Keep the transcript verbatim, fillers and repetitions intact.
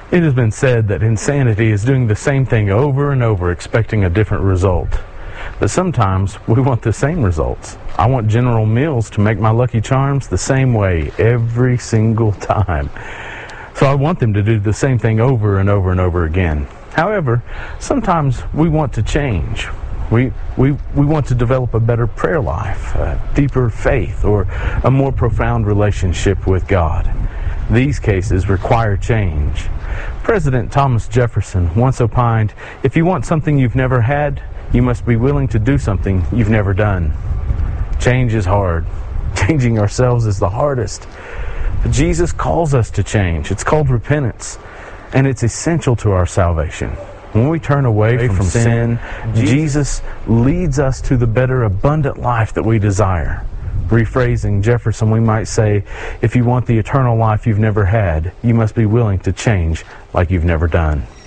It has been said that insanity is doing the same thing over and over, expecting a different result. But sometimes we want the same results. I want General Mills to make my Lucky Charms the same way every single time. So I want them to do the same thing over and over and over again. However, sometimes we want to change. We, we, we want to develop a better prayer life, a deeper faith, or a more profound relationship with God. These cases require change. President Thomas Jefferson once opined, "If you want something you've never had, you must be willing to do something you've never done." Change is hard. Changing ourselves is the hardest. But Jesus calls us to change. It's called repentance, and it's essential to our salvation. When we turn away from, from sin, sin, Jesus leads us to the better, abundant life that we desire. Rephrasing Jefferson, we might say, if you want the eternal life you've never had, you must be willing to change like you've never done.